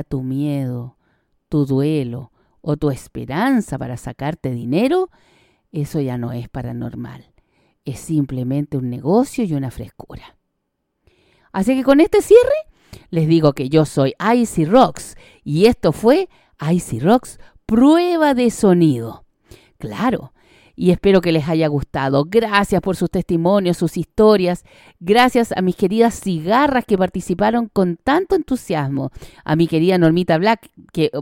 deja tu miedo, tu duelo o tu esperanza para sacarte dinero, eso ya no es paranormal. Es simplemente un negocio y una frescura. Así que con este cierre, les digo que yo soy Icy Rocks y esto fue Icy Rocks Prueba de Sonido. Claro, y espero que les haya gustado. Gracias por sus testimonios, sus historias. Gracias a mis queridas cigarras que participaron con tanto entusiasmo. A mi querida Normita Blas, que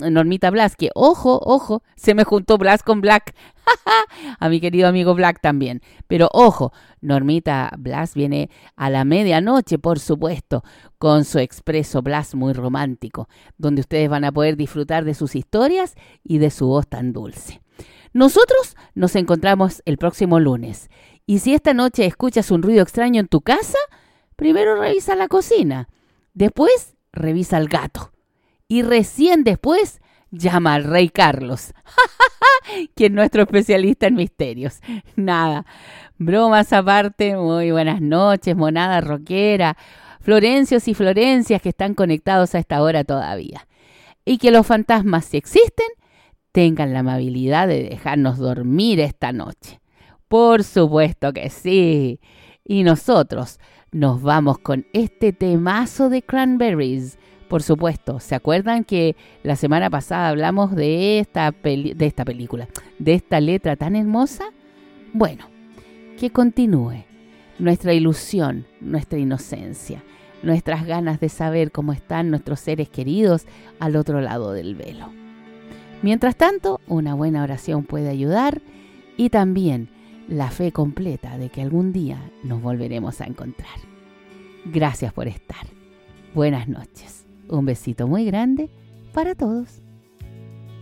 ojo, se me juntó Blas con Black. A mi querido amigo Black también. Pero ojo, Normita Blas viene a la medianoche, por supuesto, con su expreso Blas muy romántico, donde ustedes van a poder disfrutar de sus historias y de su voz tan dulce. Nosotros nos encontramos el próximo lunes. Y si esta noche escuchas un ruido extraño en tu casa, primero revisa la cocina. Después revisa al gato. Y recién después llama al Rey Carlos, que es nuestro especialista en misterios. Nada, bromas aparte, muy buenas noches, monada rockera, florencios y florencias que están conectados a esta hora todavía. Y que los fantasmas, si existen, tengan la amabilidad de dejarnos dormir esta noche. Por supuesto que sí. Y nosotros nos vamos con este temazo de Cranberries. Por supuesto, ¿se acuerdan que la semana pasada hablamos de esta película, de esta letra tan hermosa? Bueno, que continúe nuestra ilusión, nuestra inocencia, nuestras ganas de saber cómo están nuestros seres queridos al otro lado del velo. Mientras tanto, una buena oración puede ayudar y también la fe completa de que algún día nos volveremos a encontrar. Gracias por estar. Buenas noches. Un besito muy grande para todos.